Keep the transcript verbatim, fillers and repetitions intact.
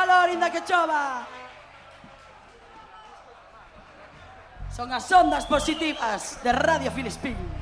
calor, inda que chova. Son as ondas positivas de Radio Filispín.